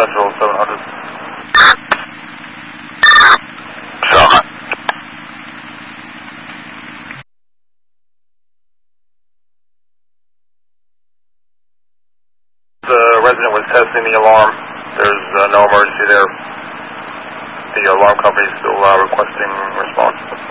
Central 700. The resident was testing the alarm. There's no emergency there. The alarm company is still requesting response.